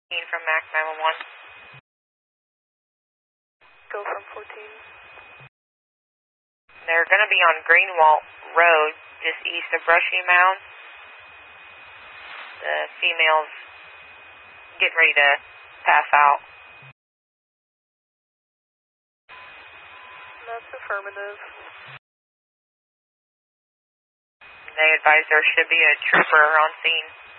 from MAC 911. Go from 14. They're going to be on Greenwald Road, just east of Brushy Mound. The female's getting ready to pass out. That's affirmative. They advise there should be a trooper on scene.